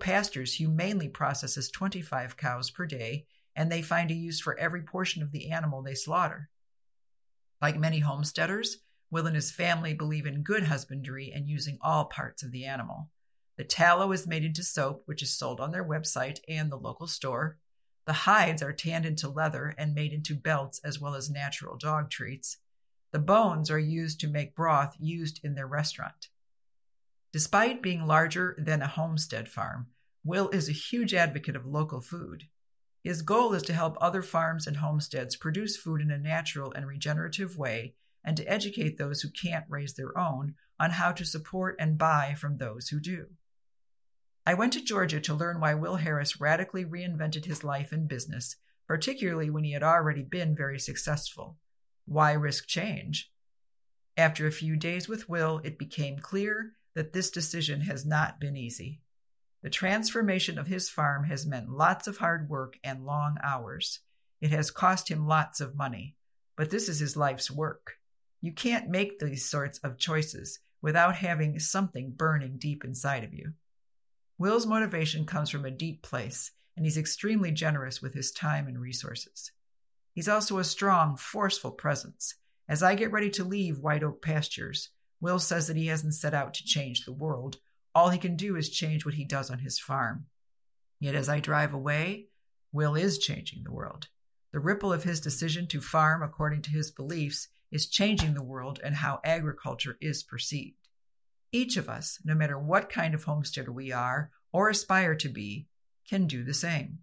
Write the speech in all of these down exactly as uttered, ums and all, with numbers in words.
Pastures humanely processes twenty-five cows per day, and they find a use for every portion of the animal they slaughter. Like many homesteaders, Will and his family believe in good husbandry and using all parts of the animal. The tallow is made into soap, which is sold on their website and the local store. The hides are tanned into leather and made into belts as well as natural dog treats. The bones are used to make broth used in their restaurant. Despite being larger than a homestead farm, Will is a huge advocate of local food. His goal is to help other farms and homesteads produce food in a natural and regenerative way and to educate those who can't raise their own on how to support and buy from those who do. I went to Georgia to learn why Will Harris radically reinvented his life and business, particularly when he had already been very successful. Why risk change? After a few days with Will, it became clear that this decision has not been easy. The transformation of his farm has meant lots of hard work and long hours. It has cost him lots of money, but this is his life's work. You can't make these sorts of choices without having something burning deep inside of you. Will's motivation comes from a deep place, and he's extremely generous with his time and resources. He's also a strong, forceful presence. As I get ready to leave White Oak Pastures, Will says that he hasn't set out to change the world. All he can do is change what he does on his farm. Yet as I drive away, Will is changing the world. The ripple of his decision to farm according to his beliefs is changing the world and how agriculture is perceived. Each of us, no matter what kind of homesteader we are or aspire to be, can do the same.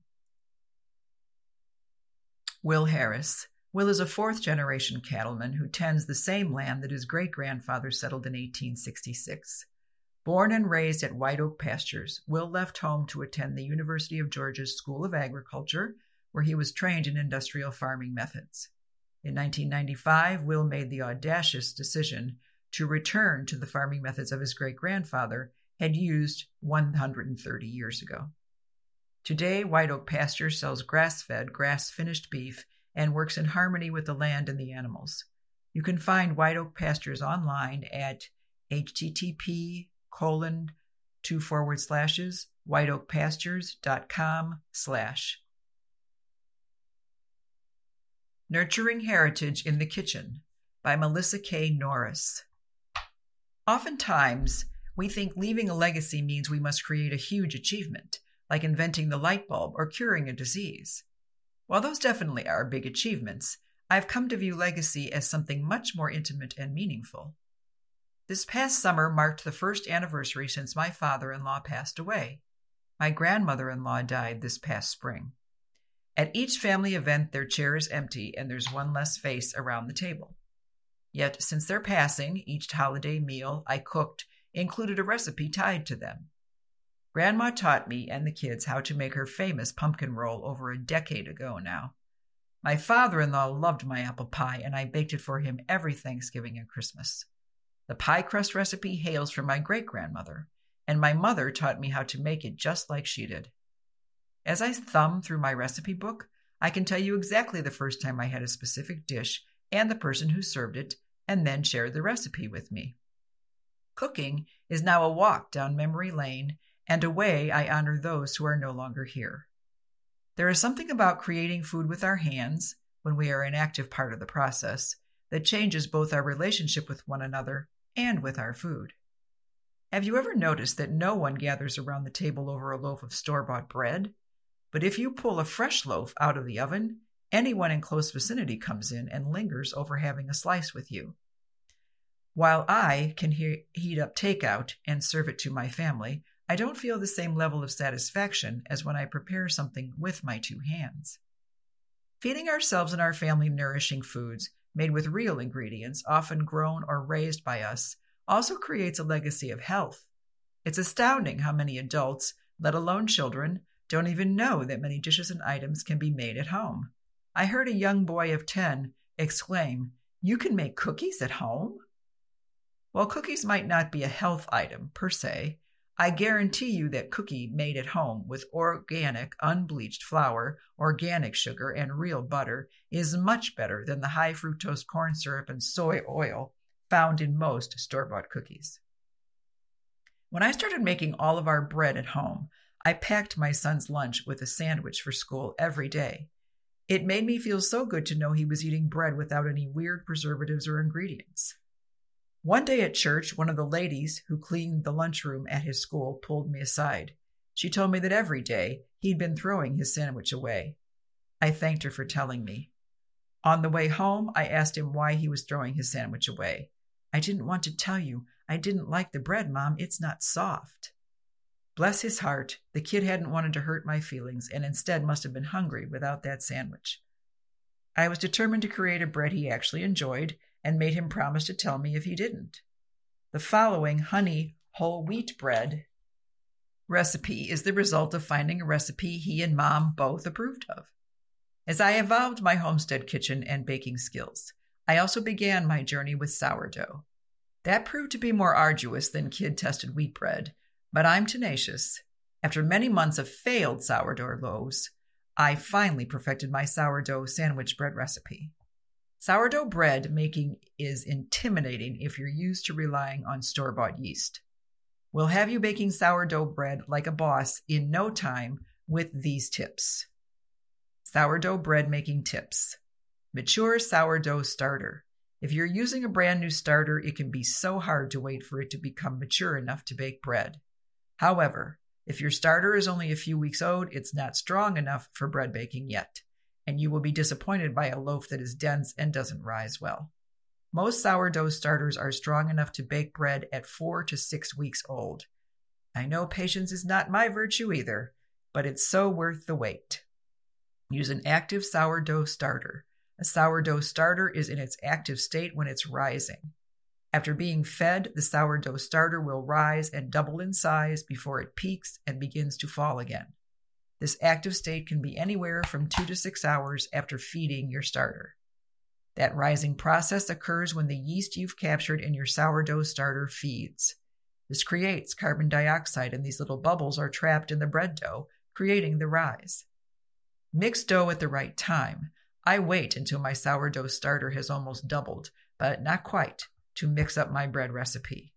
Will Harris. Will is a fourth-generation cattleman who tends the same land that his great-grandfather settled in eighteen sixty-six. Born and raised at White Oak Pastures, Will left home to attend the University of Georgia's School of Agriculture, where he was trained in industrial farming methods. In nineteen ninety-five, Will made the audacious decision to return to the farming methods of his great-grandfather had used one hundred thirty years ago. Today, White Oak Pastures sells grass-fed, grass-finished beef and works in harmony with the land and the animals. You can find White Oak Pastures online at http colon two forward slashes whiteoakpastures.com slash. Nurturing Heritage in the Kitchen by Melissa K. Norris. Oftentimes, we think leaving a legacy means we must create a huge achievement, like inventing the light bulb or curing a disease. While those definitely are big achievements, I've come to view legacy as something much more intimate and meaningful. This past summer marked the first anniversary since my father-in-law passed away. My grandmother-in-law died this past spring. At each family event, their chair is empty and there's one less face around the table. Yet, since their passing, each holiday meal I cooked included a recipe tied to them. Grandma taught me and the kids how to make her famous pumpkin roll over a decade ago now. My father-in-law loved my apple pie, and I baked it for him every Thanksgiving and Christmas. The pie crust recipe hails from my great-grandmother, and my mother taught me how to make it just like she did. As I thumb through my recipe book, I can tell you exactly the first time I had a specific dish and the person who served it, and then shared the recipe with me. Cooking is now a walk down memory lane, and a way I honor those who are no longer here. There is something about creating food with our hands, when we are an active part of the process, that changes both our relationship with one another and with our food. Have you ever noticed that no one gathers around the table over a loaf of store-bought bread? But if you pull a fresh loaf out of the oven, anyone in close vicinity comes in and lingers over having a slice with you. While I can he- heat up takeout and serve it to my family, I don't feel the same level of satisfaction as when I prepare something with my two hands. Feeding ourselves and our family nourishing foods made with real ingredients, often grown or raised by us, also creates a legacy of health. It's astounding how many adults, let alone children, don't even know that many dishes and items can be made at home. I heard a young boy of ten exclaim, "You can make cookies at home?" While cookies might not be a health item per se, I guarantee you that cookie made at home with organic, unbleached flour, organic sugar, and real butter is much better than the high fructose corn syrup and soy oil found in most store-bought cookies. When I started making all of our bread at home, I packed my son's lunch with a sandwich for school every day. It made me feel so good to know he was eating bread without any weird preservatives or ingredients. One day at church, one of the ladies who cleaned the lunchroom at his school pulled me aside. She told me that every day he'd been throwing his sandwich away. I thanked her for telling me. On the way home, I asked him why he was throwing his sandwich away. I didn't want to tell you. I didn't like the bread, Mom. It's not soft. Bless his heart, the kid hadn't wanted to hurt my feelings and instead must have been hungry without that sandwich. I was determined to create a bread he actually enjoyed and made him promise to tell me if he didn't. The following honey whole wheat bread recipe is the result of finding a recipe he and Mom both approved of. As I evolved my homestead kitchen and baking skills, I also began my journey with sourdough. That proved to be more arduous than kid-tested wheat bread, but I'm tenacious. After many months of failed sourdough loaves, I finally perfected my sourdough sandwich bread recipe. Sourdough bread making is intimidating if you're used to relying on store-bought yeast. We'll have you baking sourdough bread like a boss in no time with these tips. Sourdough bread making tips. Mature sourdough starter. If you're using a brand new starter, it can be so hard to wait for it to become mature enough to bake bread. However, if your starter is only a few weeks old, it's not strong enough for bread baking yet, and you will be disappointed by a loaf that is dense and doesn't rise well. Most sourdough starters are strong enough to bake bread at four to six weeks old. I know patience is not my virtue either, but it's so worth the wait. Use an active sourdough starter. A sourdough starter is in its active state when it's rising. After being fed, the sourdough starter will rise and double in size before it peaks and begins to fall again. This active state can be anywhere from two to six hours after feeding your starter. That rising process occurs when the yeast you've captured in your sourdough starter feeds. This creates carbon dioxide, and these little bubbles are trapped in the bread dough, creating the rise. Mix dough at the right time. I wait until my sourdough starter has almost doubled, but not quite, to mix up my bread recipe.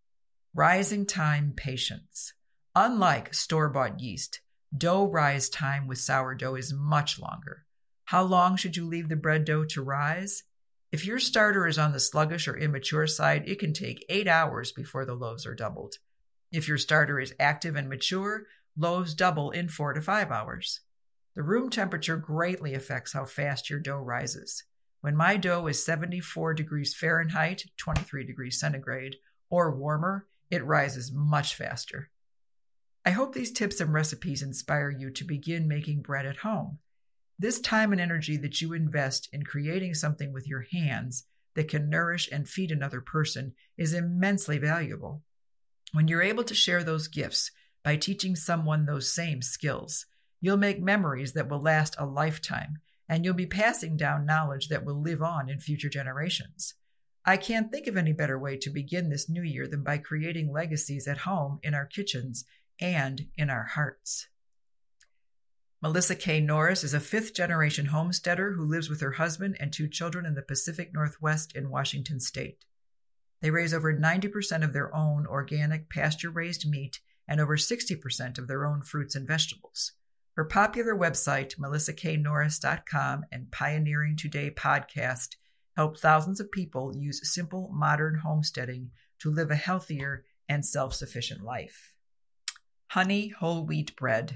Rising time patience. Unlike store-bought yeast, dough rise time with sourdough is much longer. How long should you leave the bread dough to rise? If your starter is on the sluggish or immature side, it can take eight hours before the loaves are doubled. If your starter is active and mature, loaves double in four to five hours. The room temperature greatly affects how fast your dough rises. When my dough is seventy-four degrees Fahrenheit, twenty-three degrees centigrade, or warmer, it rises much faster. I hope these tips and recipes inspire you to begin making bread at home. This time and energy that you invest in creating something with your hands that can nourish and feed another person is immensely valuable. When you're able to share those gifts by teaching someone those same skills, you'll make memories that will last a lifetime, and you'll be passing down knowledge that will live on in future generations. I can't think of any better way to begin this new year than by creating legacies at home, in our kitchens, and in our hearts. Melissa K. Norris is a fifth-generation homesteader who lives with her husband and two children in the Pacific Northwest in Washington state. They raise over ninety percent of their own organic pasture-raised meat and over sixty percent of their own fruits and vegetables. Her popular website, melissa k norris dot com, and Pioneering Today podcast help thousands of people use simple, modern homesteading to live a healthier and self-sufficient life. Honey whole wheat bread.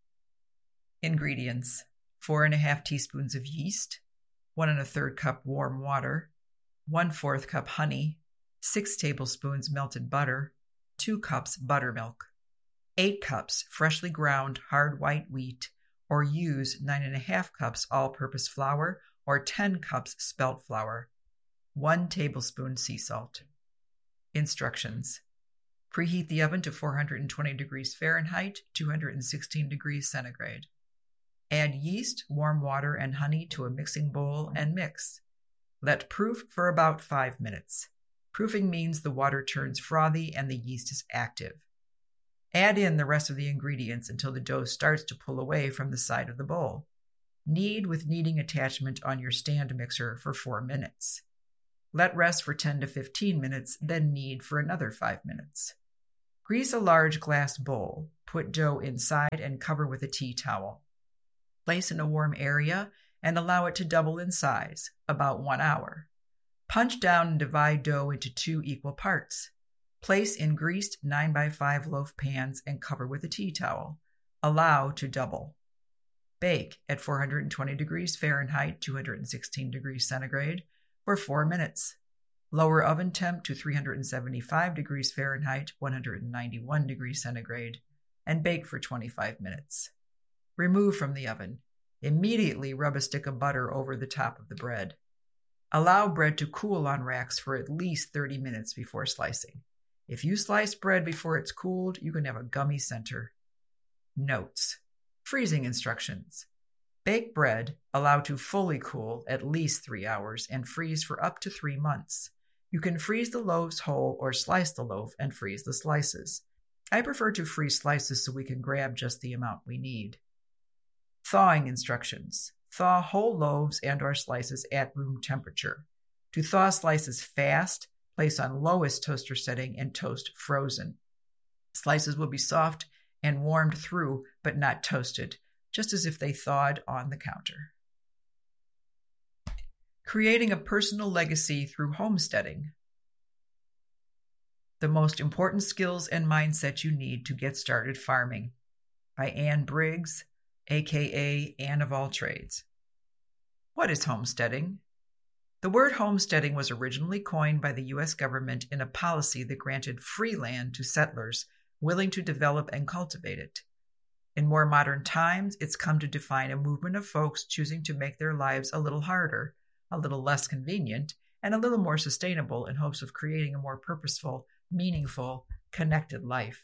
Ingredients: four and a half teaspoons of yeast, one and a third cup warm water, one fourth cup honey, six tablespoons melted butter, two cups buttermilk, eight cups freshly ground hard white wheat, or use nine and a half cups all-purpose flour or ten cups spelt flour, one tablespoon sea salt. Instructions: preheat the oven to four hundred twenty degrees Fahrenheit, two hundred sixteen degrees centigrade. Add yeast, warm water, and honey to a mixing bowl and mix. Let proof for about five minutes. Proofing means the water turns frothy and the yeast is active. Add in the rest of the ingredients until the dough starts to pull away from the side of the bowl. Knead with kneading attachment on your stand mixer for four minutes. Let rest for ten to fifteen minutes, then knead for another five minutes. Grease a large glass bowl, put dough inside and cover with a tea towel. Place in a warm area and allow it to double in size, about one hour. Punch down and divide dough into two equal parts. Place in greased nine by five loaf pans and cover with a tea towel. Allow to double. Bake at four hundred twenty degrees Fahrenheit, two hundred sixteen degrees centigrade, for four minutes. Lower oven temp to three hundred seventy-five degrees Fahrenheit, one hundred ninety-one degrees centigrade, and bake for twenty-five minutes. Remove from the oven. Immediately rub a stick of butter over the top of the bread. Allow bread to cool on racks for at least thirty minutes before slicing. If you slice bread before it's cooled, you can have a gummy center. Notes. Freezing instructions. Bake bread, allow to fully cool at least three hours, and freeze for up to three months. You can freeze the loaves whole or slice the loaf and freeze the slices. I prefer to freeze slices so we can grab just the amount we need. Thawing instructions. Thaw whole loaves and or slices at room temperature. To thaw slices fast, place on lowest toaster setting and toast frozen. Slices will be soft and warmed through, but not toasted, just as if they thawed on the counter. Creating a personal legacy through homesteading. The most important skills and mindset you need to get started farming, by Anne Briggs, aka Anne of All Trades. What is homesteading? The word homesteading was originally coined by the U S government in a policy that granted free land to settlers willing to develop and cultivate it. In more modern times, it's come to define a movement of folks choosing to make their lives a little harder, a little less convenient, and a little more sustainable in hopes of creating a more purposeful, meaningful, connected life.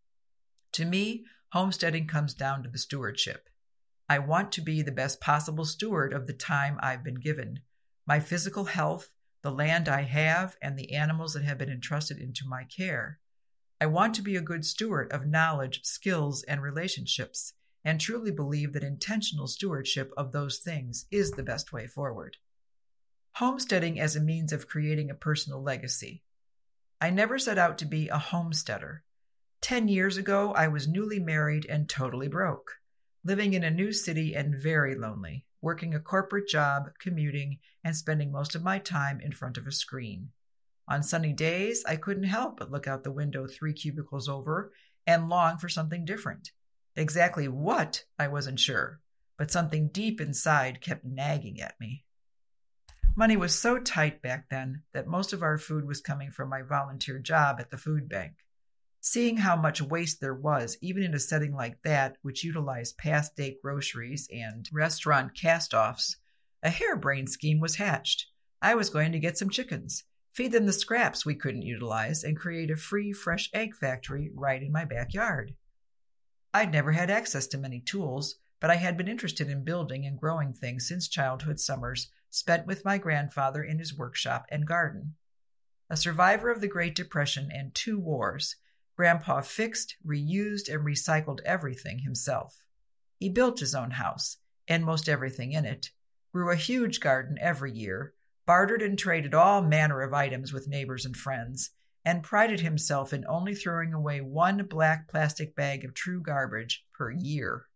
To me, homesteading comes down to the stewardship. I want to be the best possible steward of the time I've been given, my physical health, the land I have, and the animals that have been entrusted into my care. I want to be a good steward of knowledge, skills, and relationships, and truly believe that intentional stewardship of those things is the best way forward. Homesteading as a means of creating a personal legacy. I never set out to be a homesteader. Ten years ago, I was newly married and totally broke, living in a new city and very lonely, working a corporate job, commuting, and spending most of my time in front of a screen. On sunny days, I couldn't help but look out the window three cubicles over and long for something different. Exactly what, I wasn't sure, but something deep inside kept nagging at me. Money was so tight back then that most of our food was coming from my volunteer job at the food bank. Seeing how much waste there was, even in a setting like that, which utilized past-date groceries and restaurant cast-offs, a harebrained scheme was hatched. I was going to get some chickens, feed them the scraps we couldn't utilize, and create a free, fresh egg factory right in my backyard. I'd never had access to many tools, but I had been interested in building and growing things since childhood summers spent with my grandfather in his workshop and garden. A survivor of the Great Depression and two wars, Grandpa fixed, reused, and recycled everything himself. He built his own house, and most everything in it, grew a huge garden every year, bartered and traded all manner of items with neighbors and friends, and prided himself in only throwing away one black plastic bag of true garbage per year.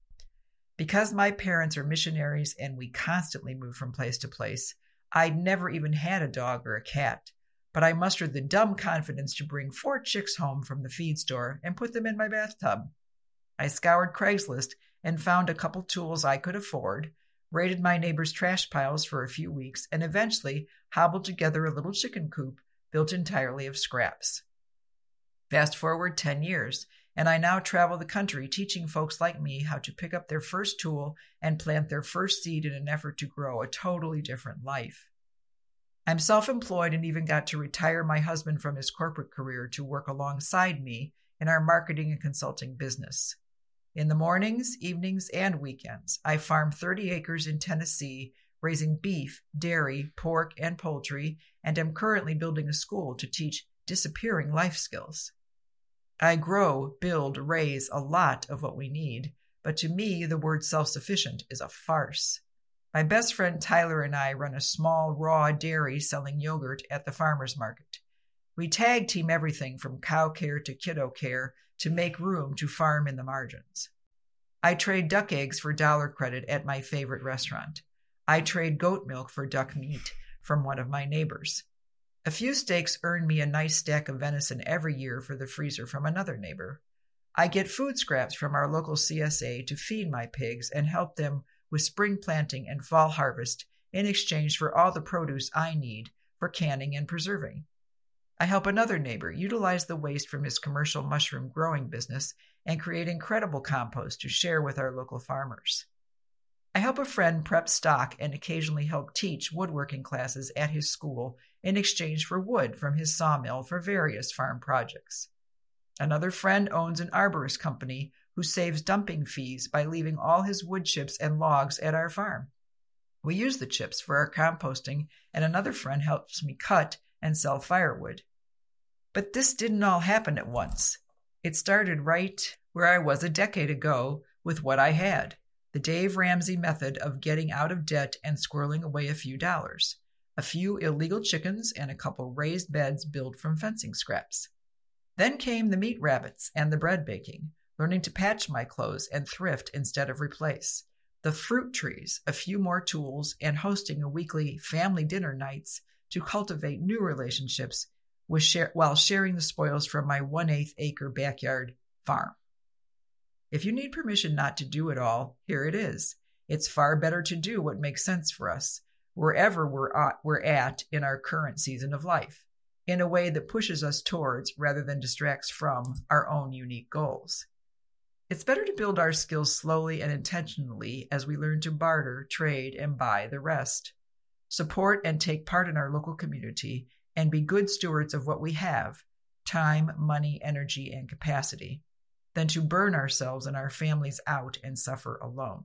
Because my parents are missionaries and we constantly move from place to place, I'd never even had a dog or a cat, but I mustered the dumb confidence to bring four chicks home from the feed store and put them in my bathtub. I scoured Craigslist and found a couple tools I could afford, raided my neighbor's trash piles for a few weeks, and eventually hobbled together a little chicken coop built entirely of scraps. Fast forward ten years, and I now travel the country teaching folks like me how to pick up their first tool and plant their first seed in an effort to grow a totally different life. I'm self-employed and even got to retire my husband from his corporate career to work alongside me in our marketing and consulting business. In the mornings, evenings, and weekends, I farm thirty acres in Tennessee, raising beef, dairy, pork, and poultry, and am currently building a school to teach disappearing life skills. I grow, build, raise a lot of what we need, but to me, the word self-sufficient is a farce. My best friend Tyler and I run a small raw dairy selling yogurt at the farmer's market. We tag team everything from cow care to kiddo care to make room to farm in the margins. I trade duck eggs for dollar credit at my favorite restaurant. I trade goat milk for duck meat from one of my neighbors. A few steaks earn me a nice stack of venison every year for the freezer from another neighbor. I get food scraps from our local C S A to feed my pigs and help them with spring planting and fall harvest in exchange for all the produce I need for canning and preserving. I help another neighbor utilize the waste from his commercial mushroom growing business and create incredible compost to share with our local farmers. I help a friend prep stock and occasionally help teach woodworking classes at his school in exchange for wood from his sawmill for various farm projects. Another friend owns an arborist company who saves dumping fees by leaving all his wood chips and logs at our farm. We use the chips for our composting, and another friend helps me cut and sell firewood. But this didn't all happen at once. It started right where I was a decade ago with what I had, the Dave Ramsey method of getting out of debt and squirreling away a few dollars, a few illegal chickens, and a couple raised beds built from fencing scraps. Then came the meat rabbits and the bread baking, learning to patch my clothes and thrift instead of replace, the fruit trees, a few more tools, and hosting a weekly family dinner nights to cultivate new relationships with share, while sharing the spoils from my one-eighth acre backyard farm. If you need permission not to do it all, here it is. It's far better to do what makes sense for us, wherever we're at, we're at in our current season of life, in a way that pushes us towards rather than distracts from our own unique goals. It's better to build our skills slowly and intentionally as we learn to barter, trade, and buy the rest. Support and take part in our local community and be good stewards of what we have, time, money, energy, and capacity, than to burn ourselves and our families out and suffer alone.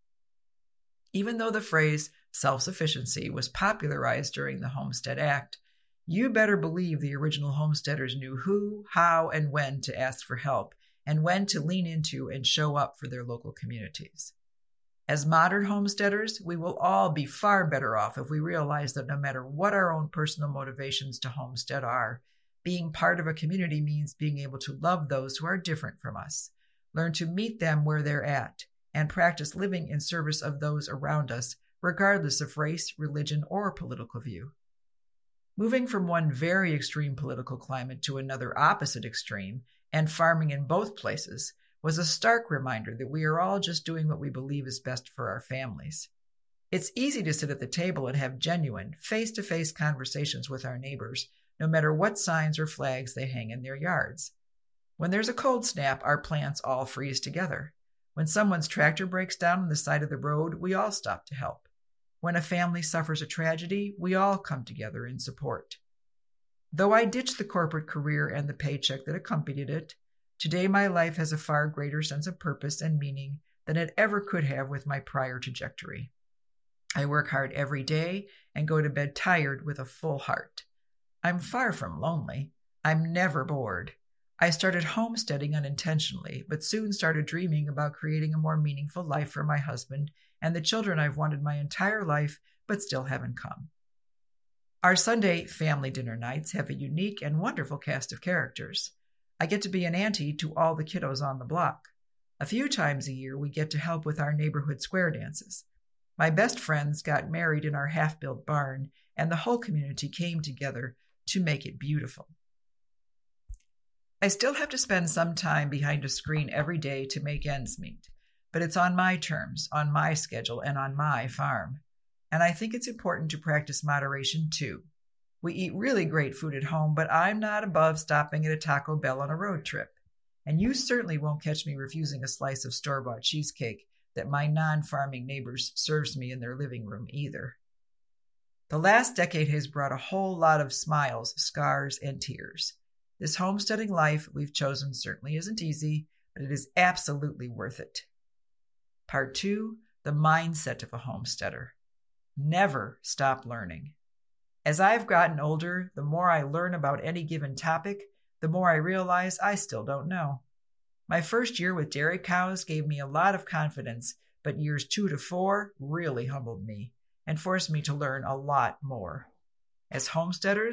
Even though the phrase self-sufficiency was popularized during the Homestead Act, you better believe the original homesteaders knew who, how, and when to ask for help, and when to lean into and show up for their local communities. As modern homesteaders, we will all be far better off if we realize that no matter what our own personal motivations to homestead are, being part of a community means being able to love those who are different from us, learn to meet them where they're at, and practice living in service of those around us, regardless of race, religion, or political view. Moving from one very extreme political climate to another opposite extreme, and farming in both places, was a stark reminder that we are all just doing what we believe is best for our families. It's easy to sit at the table and have genuine, face-to-face conversations with our neighbors, no matter what signs or flags they hang in their yards. When there's a cold snap, our plants all freeze together. When someone's tractor breaks down on the side of the road, we all stop to help. When a family suffers a tragedy, we all come together in support. Though I ditched the corporate career and the paycheck that accompanied it, today my life has a far greater sense of purpose and meaning than it ever could have with my prior trajectory. I work hard every day and go to bed tired with a full heart. I'm far from lonely. I'm never bored. I started homesteading unintentionally, but soon started dreaming about creating a more meaningful life for my husband and the children I've wanted my entire life, but still haven't come. Our Sunday family dinner nights have a unique and wonderful cast of characters. I get to be an auntie to all the kiddos on the block. A few times a year, we get to help with our neighborhood square dances. My best friends got married in our half-built barn, and the whole community came together to make it beautiful. I still have to spend some time behind a screen every day to make ends meet, but it's on my terms, on my schedule, and on my farm. And I think it's important to practice moderation too. We eat really great food at home, but I'm not above stopping at a Taco Bell on a road trip. And you certainly won't catch me refusing a slice of store-bought cheesecake that my non-farming neighbors serves me in their living room either. The last decade has brought a whole lot of smiles, scars, and tears. This homesteading life we've chosen certainly isn't easy, but it is absolutely worth it. Part two, the mindset of a homesteader. Never stop learning. As I've gotten older, the more I learn about any given topic, the more I realize I still don't know. My first year with dairy cows gave me a lot of confidence, but years two to four really humbled me and forced me to learn a lot more. As homesteaders,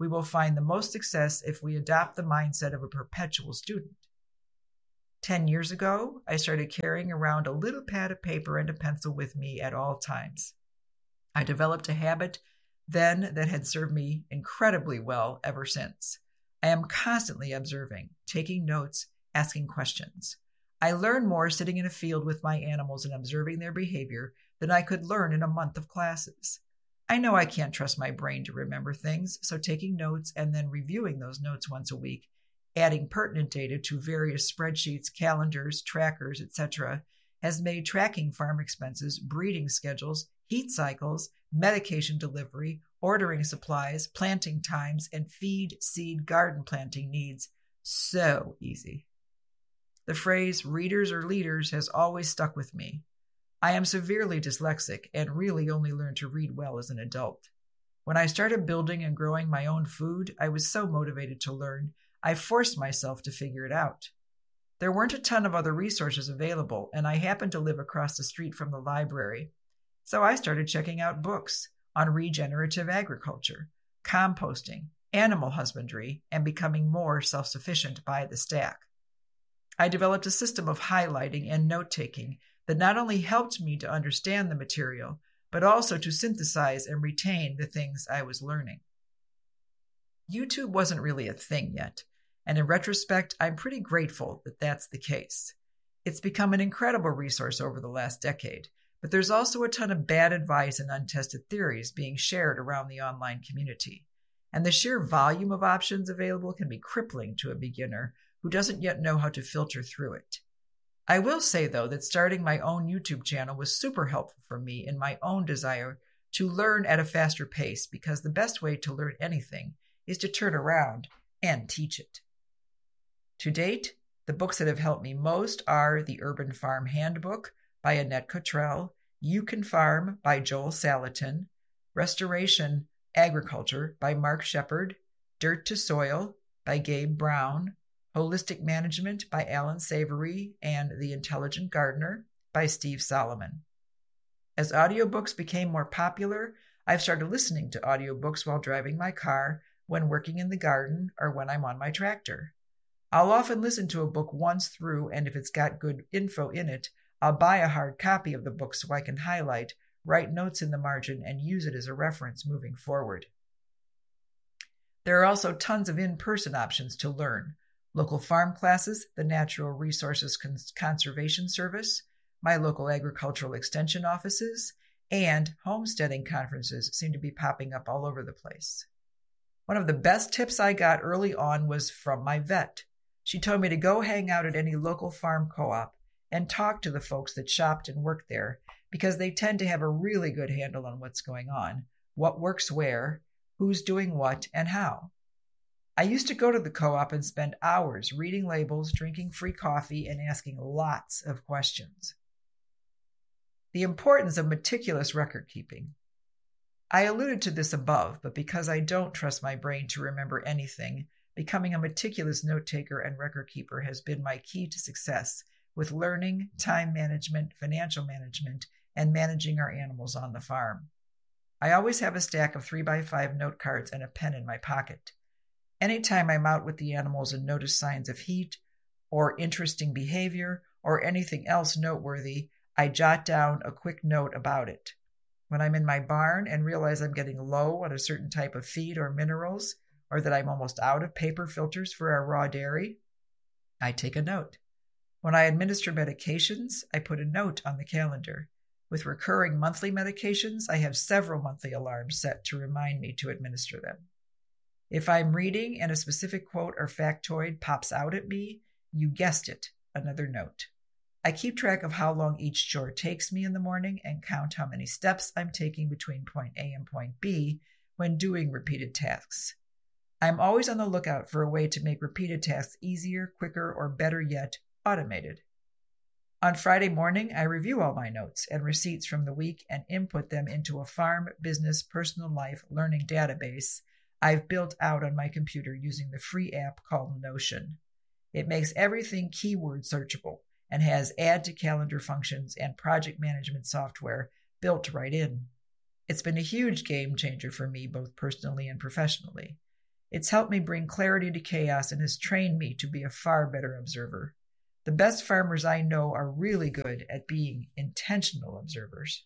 we will find the most success if we adopt the mindset of a perpetual student. Ten years ago, I started carrying around a little pad of paper and a pencil with me at all times. I developed a habit then that had served me incredibly well ever since. I am constantly observing, taking notes, asking questions. I learn more sitting in a field with my animals and observing their behavior than I could learn in a month of classes. I know I can't trust my brain to remember things, so taking notes and then reviewing those notes once a week, adding pertinent data to various spreadsheets, calendars, trackers, et cetera, has made tracking farm expenses, breeding schedules, heat cycles, medication delivery, ordering supplies, planting times, and feed, seed, garden planting needs so easy. The phrase readers or leaders has always stuck with me. I am severely dyslexic and really only learned to read well as an adult. When I started building and growing my own food, I was so motivated to learn, I forced myself to figure it out. There weren't a ton of other resources available, and I happened to live across the street from the library. So I started checking out books on regenerative agriculture, composting, animal husbandry, and becoming more self-sufficient by the stack. I developed a system of highlighting and note-taking that not only helped me to understand the material, but also to synthesize and retain the things I was learning. YouTube wasn't really a thing yet, and in retrospect, I'm pretty grateful that that's the case. It's become an incredible resource over the last decade, but there's also a ton of bad advice and untested theories being shared around the online community, and the sheer volume of options available can be crippling to a beginner who doesn't yet know how to filter through it. I will say, though, that starting my own YouTube channel was super helpful for me in my own desire to learn at a faster pace, because the best way to learn anything is to turn around and teach it. To date, the books that have helped me most are The Urban Farm Handbook by Annette Cottrell, You Can Farm by Joel Salatin, Restoration Agriculture by Mark Shepard, Dirt to Soil by Gabe Brown, Holistic Management by Alan Savory, and The Intelligent Gardener by Steve Solomon. As audiobooks became more popular, I've started listening to audiobooks while driving my car, when working in the garden, or when I'm on my tractor. I'll often listen to a book once through, and if it's got good info in it, I'll buy a hard copy of the book so I can highlight, write notes in the margin, and use it as a reference moving forward. There are also tons of in-person options to learn. Local farm classes, the Natural Resources Conservation Service, my local agricultural extension offices, and homesteading conferences seem to be popping up all over the place. One of the best tips I got early on was from my vet. She told me to go hang out at any local farm co-op and talk to the folks that shopped and worked there, because they tend to have a really good handle on what's going on, what works where, who's doing what, and how. I used to go to the co-op and spend hours reading labels, drinking free coffee, and asking lots of questions. The importance of meticulous record keeping. I alluded to this above, but because I don't trust my brain to remember anything, becoming a meticulous note-taker and record keeper has been my key to success with learning, time management, financial management, and managing our animals on the farm. I always have a stack of three by five note cards and a pen in my pocket. Anytime I'm out with the animals and notice signs of heat or interesting behavior or anything else noteworthy, I jot down a quick note about it. When I'm in my barn and realize I'm getting low on a certain type of feed or minerals, or that I'm almost out of paper filters for our raw dairy, I take a note. When I administer medications, I put a note on the calendar. With recurring monthly medications, I have several monthly alarms set to remind me to administer them. If I'm reading and a specific quote or factoid pops out at me, you guessed it, another note. I keep track of how long each chore takes me in the morning and count how many steps I'm taking between point A and point B when doing repeated tasks. I'm always on the lookout for a way to make repeated tasks easier, quicker, or better yet, automated. On Friday morning, I review all my notes and receipts from the week and input them into a farm, business, personal life learning database I've built out on my computer using the free app called Notion. It makes everything keyword searchable and has add to calendar functions and project management software built right in. It's been a huge game changer for me, both personally and professionally. It's helped me bring clarity to chaos and has trained me to be a far better observer. The best farmers I know are really good at being intentional observers.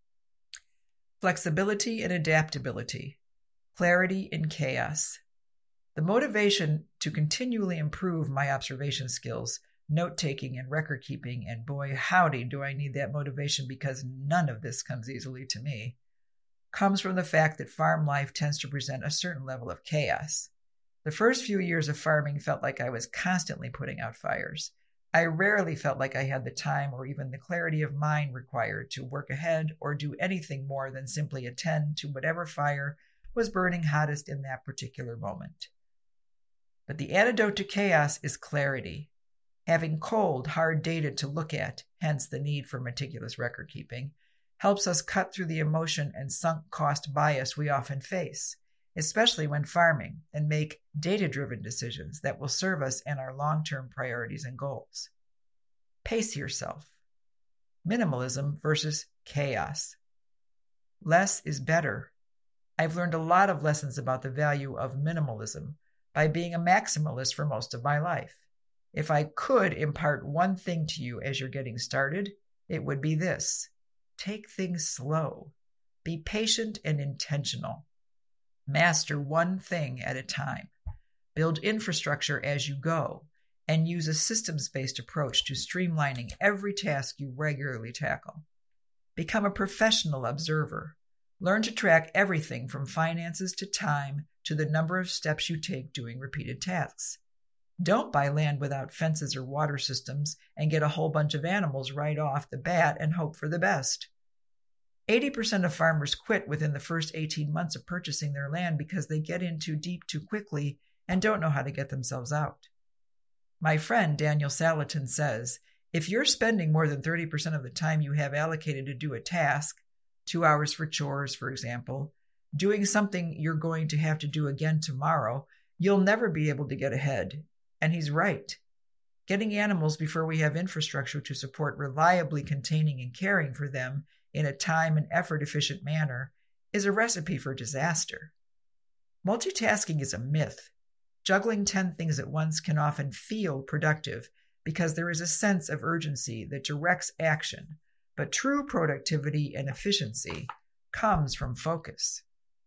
Flexibility and adaptability. Clarity in chaos. The motivation to continually improve my observation skills, note-taking and record-keeping, and boy, howdy, do I need that motivation because none of this comes easily to me, comes from the fact that farm life tends to present a certain level of chaos. The first few years of farming felt like I was constantly putting out fires. I rarely felt like I had the time or even the clarity of mind required to work ahead or do anything more than simply attend to whatever fire was burning hottest in that particular moment. But the antidote to chaos is clarity. Having cold, hard data to look at, hence the need for meticulous record-keeping, helps us cut through the emotion and sunk cost bias we often face, especially when farming, and make data-driven decisions that will serve us and our long-term priorities and goals. Pace yourself. Minimalism versus chaos. Less is better. I've learned a lot of lessons about the value of minimalism by being a maximalist for most of my life. If I could impart one thing to you as you're getting started, it would be this. Take things slow. Be patient and intentional. Master one thing at a time. Build infrastructure as you go, and use a systems-based approach to streamlining every task you regularly tackle. Become a professional observer. Learn to track everything from finances to time to the number of steps you take doing repeated tasks. Don't buy land without fences or water systems and get a whole bunch of animals right off the bat and hope for the best. eighty percent of farmers quit within the first eighteen months of purchasing their land because they get in too deep too quickly and don't know how to get themselves out. My friend Daniel Salatin says, if you're spending more than thirty percent of the time you have allocated to do a task, two hours for chores, for example, doing something you're going to have to do again tomorrow, you'll never be able to get ahead. And he's right. Getting animals before we have infrastructure to support reliably containing and caring for them in a time and effort-efficient manner is a recipe for disaster. Multitasking is a myth. Juggling ten things at once can often feel productive because there is a sense of urgency that directs action, but true productivity and efficiency comes from focus.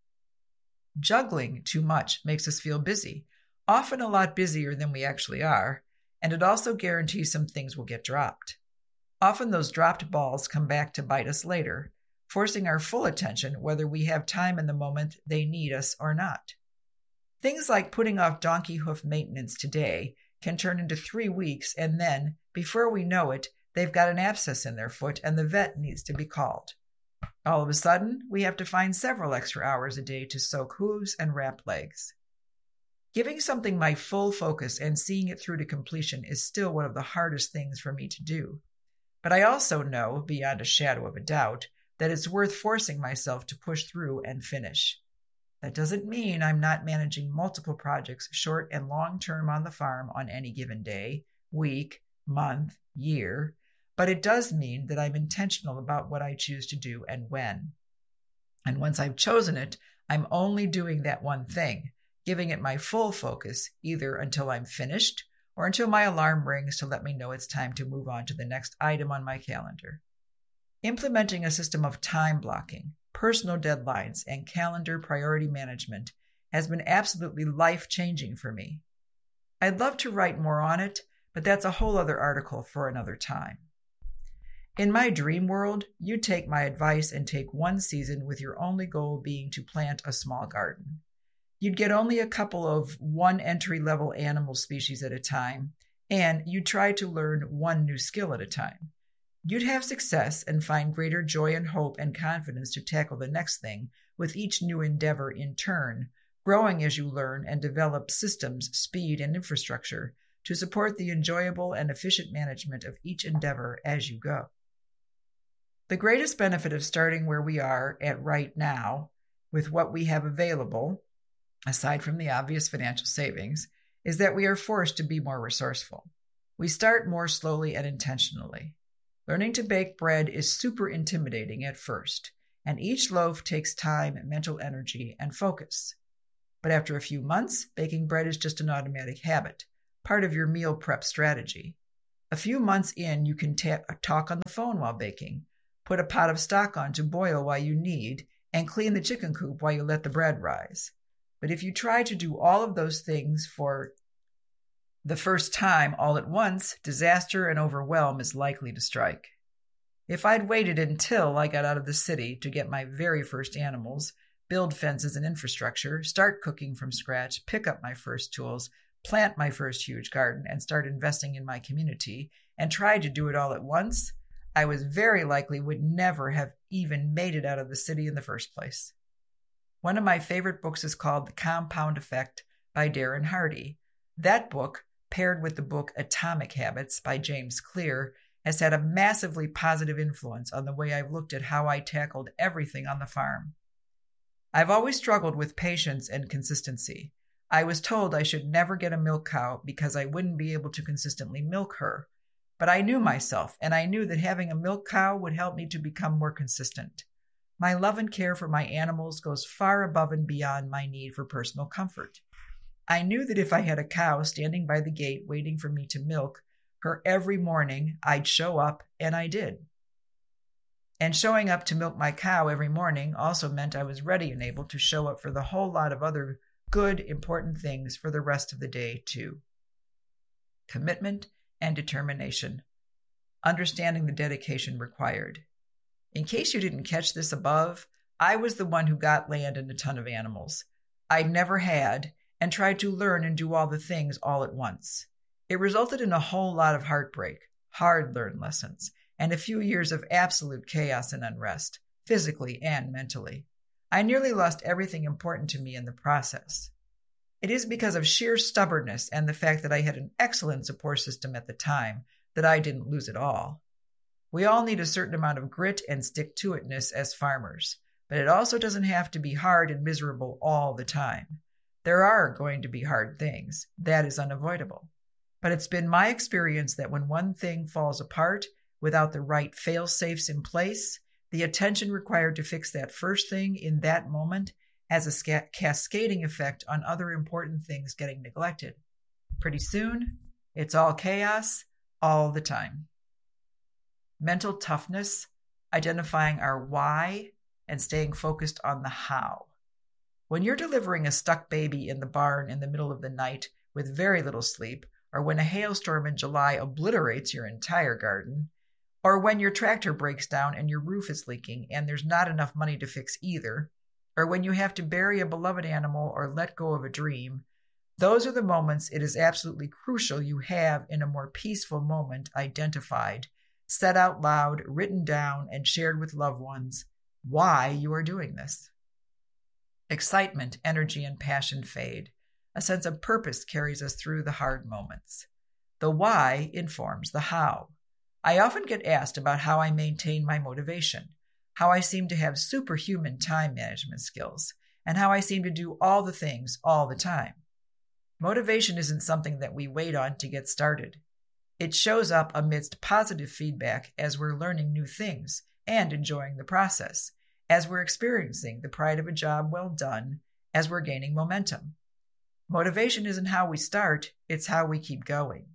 Juggling too much makes us feel busy, often a lot busier than we actually are, and it also guarantees some things will get dropped. Often those dropped balls come back to bite us later, forcing our full attention whether we have time in the moment they need us or not. Things like putting off donkey hoof maintenance today can turn into three weeks, and then, before we know it, they've got an abscess in their foot and the vet needs to be called. All of a sudden, we have to find several extra hours a day to soak hooves and wrap legs. Giving something my full focus and seeing it through to completion is still one of the hardest things for me to do. But I also know, beyond a shadow of a doubt, that it's worth forcing myself to push through and finish. That doesn't mean I'm not managing multiple projects short and long term on the farm on any given day, week, month, year, but it does mean that I'm intentional about what I choose to do and when. And once I've chosen it, I'm only doing that one thing, giving it my full focus either until I'm finished or until my alarm rings to let me know it's time to move on to the next item on my calendar. Implementing a system of time blocking, personal deadlines, and calendar priority management has been absolutely life-changing for me. I'd love to write more on it, but that's a whole other article for another time. In my dream world, you'd take my advice and take one season with your only goal being to plant a small garden. You'd get only a couple of one entry-level animal species at a time, and you'd try to learn one new skill at a time. You'd have success and find greater joy and hope and confidence to tackle the next thing with each new endeavor in turn, growing as you learn and develop systems, speed, and infrastructure to support the enjoyable and efficient management of each endeavor as you go. The greatest benefit of starting where we are at right now, with what we have available, aside from the obvious financial savings, is that we are forced to be more resourceful. We start more slowly and intentionally. Learning to bake bread is super intimidating at first, and each loaf takes time, mental energy, and focus. But after a few months, baking bread is just an automatic habit, part of your meal prep strategy. A few months in, you can ta- talk on the phone while baking, put a pot of stock on to boil while you need, and clean the chicken coop while you let the bread rise. But if you try to do all of those things for the first time all at once, disaster and overwhelm is likely to strike. If I'd waited until I got out of the city to get my very first animals, build fences and infrastructure, start cooking from scratch, pick up my first tools, plant my first huge garden, and start investing in my community, and tried to do it all at once, I was very likely would never have even made it out of the city in the first place. One of my favorite books is called The Compound Effect by Darren Hardy. That book, paired with the book Atomic Habits by James Clear, has had a massively positive influence on the way I've looked at how I tackled everything on the farm. I've always struggled with patience and consistency. I was told I should never get a milk cow because I wouldn't be able to consistently milk her. But I knew myself, and I knew that having a milk cow would help me to become more consistent. My love and care for my animals goes far above and beyond my need for personal comfort. I knew that if I had a cow standing by the gate waiting for me to milk her every morning, I'd show up, and I did. And showing up to milk my cow every morning also meant I was ready and able to show up for the whole lot of other good, important things for the rest of the day, too. Commitment and determination. Understanding the dedication required. In case you didn't catch this above, I was the one who got land and a ton of animals. I'd never had, and tried to learn and do all the things all at once. It resulted in a whole lot of heartbreak, hard-learned lessons, and a few years of absolute chaos and unrest, physically and mentally. I nearly lost everything important to me in the process. It is because of sheer stubbornness and the fact that I had an excellent support system at the time that I didn't lose it all. We all need a certain amount of grit and stick-to-itness as farmers, but it also doesn't have to be hard and miserable all the time. There are going to be hard things. That is unavoidable. But it's been my experience that when one thing falls apart without the right fail-safes in place, the attention required to fix that first thing in that moment has a sca- cascading effect on other important things getting neglected. Pretty soon, it's all chaos all the time. Mental toughness, identifying our why, and staying focused on the how. When you're delivering a stuck baby in the barn in the middle of the night with very little sleep, or when a hailstorm in July obliterates your entire garden, or when your tractor breaks down and your roof is leaking and there's not enough money to fix either, or when you have to bury a beloved animal or let go of a dream, those are the moments it is absolutely crucial you have in a more peaceful moment identified, said out loud, written down, and shared with loved ones why you are doing this. Excitement, energy, and passion fade. A sense of purpose carries us through the hard moments. The why informs the how. I often get asked about how I maintain my motivation, how I seem to have superhuman time management skills, and how I seem to do all the things all the time. Motivation isn't something that we wait on to get started. It shows up amidst positive feedback as we're learning new things and enjoying the process, as we're experiencing the pride of a job well done, as we're gaining momentum. Motivation isn't how we start, it's how we keep going.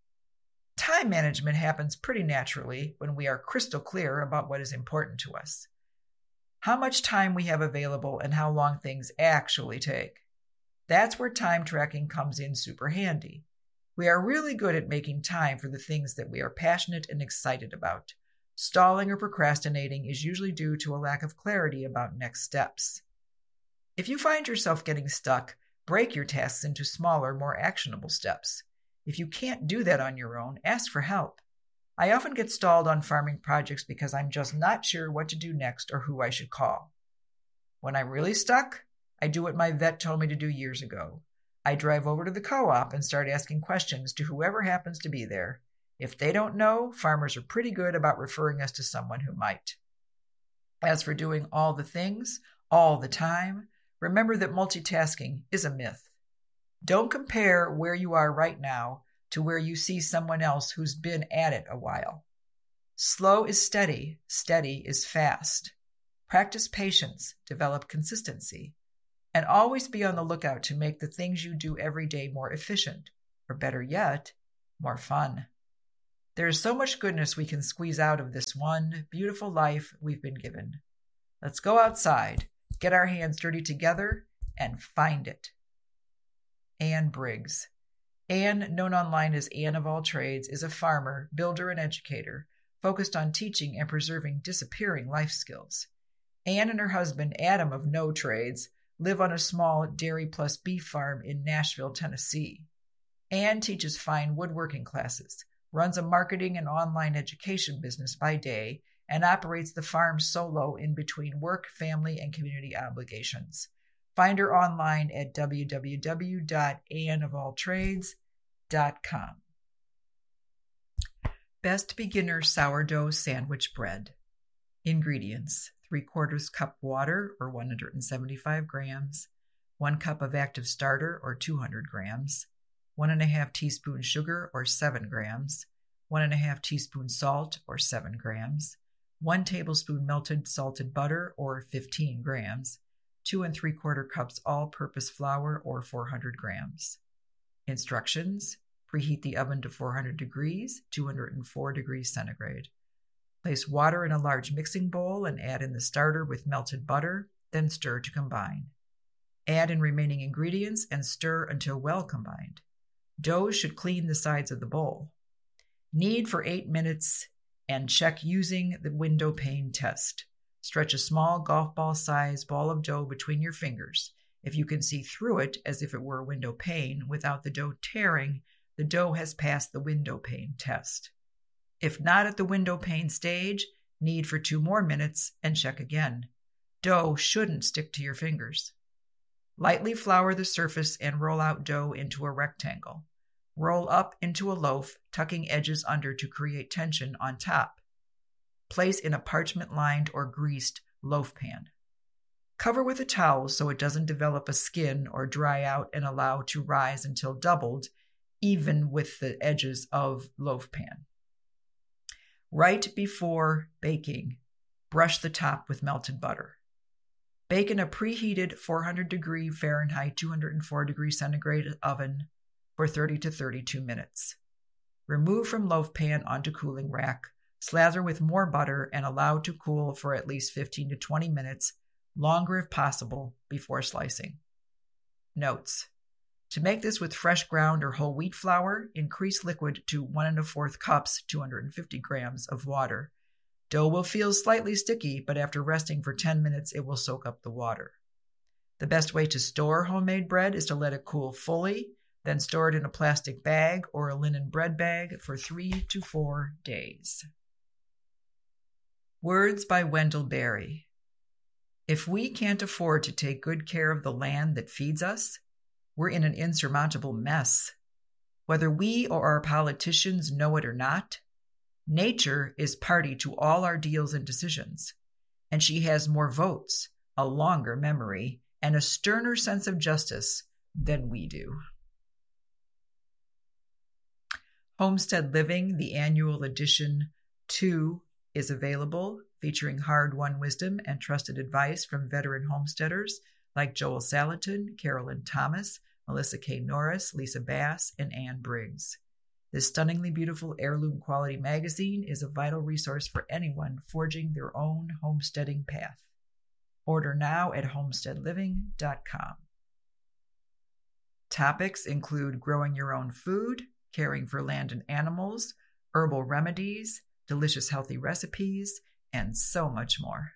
Time management happens pretty naturally when we are crystal clear about what is important to us, how much time we have available, and how long things actually take. That's where time tracking comes in super handy. We are really good at making time for the things that we are passionate and excited about. Stalling or procrastinating is usually due to a lack of clarity about next steps. If you find yourself getting stuck, break your tasks into smaller, more actionable steps. If you can't do that on your own, ask for help. I often get stalled on farming projects because I'm just not sure what to do next or who I should call. When I'm really stuck, I do what my vet told me to do years ago. I drive over to the co-op and start asking questions to whoever happens to be there. If they don't know, farmers are pretty good about referring us to someone who might. As for doing all the things, all the time, remember that multitasking is a myth. Don't compare where you are right now to where you see someone else who's been at it a while. Slow is steady, steady is fast. Practice patience, develop consistency. And always be on the lookout to make the things you do every day more efficient, or better yet, more fun. There is so much goodness we can squeeze out of this one beautiful life we've been given. Let's go outside, get our hands dirty together, and find it. Anne Briggs. Anne, known online as Anne of all trades, is a farmer, builder, and educator, focused on teaching and preserving disappearing life skills. Anne and her husband, Adam of no trades, live on a small dairy plus beef farm in Nashville, Tennessee. Anne teaches fine woodworking classes, runs a marketing and online education business by day, and operates the farm solo in between work, family, and community obligations. Find her online at w w w dot anne of all trades dot com. Best Beginner Sourdough Sandwich Bread. Ingredients: three quarters cup water, or one hundred seventy-five grams, one cup of active starter, or two hundred grams, one and a half teaspoon sugar, or seven grams, one and a half teaspoon salt, or seven grams, one tablespoon melted salted butter, or fifteen grams, two and three quarter cups all-purpose flour, or four hundred grams. Instructions: preheat the oven to four hundred degrees, two hundred four degrees centigrade. Place water in a large mixing bowl and add in the starter with melted butter, then stir to combine. Add in remaining ingredients and stir until well combined. Dough should clean the sides of the bowl. Knead for eight minutes and check using the window pane test. Stretch a small golf ball size ball of dough between your fingers. If you can see through it as if it were a window pane without the dough tearing, the dough has passed the window pane test. If not at the window pane stage, knead for two more minutes and check again. Dough shouldn't stick to your fingers. Lightly flour the surface and roll out dough into a rectangle. Roll up into a loaf, tucking edges under to create tension on top. Place in a parchment-lined or greased loaf pan. Cover with a towel so it doesn't develop a skin or dry out, and allow to rise until doubled, even with the edges of loaf pan. Right before baking, brush the top with melted butter. Bake in a preheated four hundred degree Fahrenheit, two hundred four degrees centigrade oven for thirty to thirty-two minutes. Remove from loaf pan onto cooling rack. Slather with more butter and allow to cool for at least fifteen to twenty minutes, longer if possible, before slicing. Notes: to make this with fresh ground or whole wheat flour, increase liquid to one and a fourth cups, two hundred fifty grams of water. Dough will feel slightly sticky, but after resting for ten minutes, it will soak up the water. The best way to store homemade bread is to let it cool fully, then store it in a plastic bag or a linen bread bag for three to four days. Words by Wendell Berry. If we can't afford to take good care of the land that feeds us, we're in an insurmountable mess. Whether we or our politicians know it or not, nature is party to all our deals and decisions, and she has more votes, a longer memory, and a sterner sense of justice than we do. Homestead Living, the annual edition two, is available, featuring hard-won wisdom and trusted advice from veteran homesteaders like Joel Salatin, Carolyn Thomas, Melissa K. Norris, Lisa Bass, and Anne Briggs. This stunningly beautiful heirloom quality magazine is a vital resource for anyone forging their own homesteading path. Order now at homestead living dot com. Topics include growing your own food, caring for land and animals, herbal remedies, delicious healthy recipes, and so much more.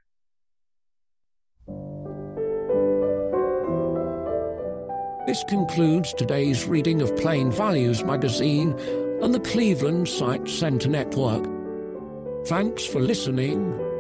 This concludes today's reading of Plain Values magazine and the Cleveland Site Centre Network. Thanks for listening.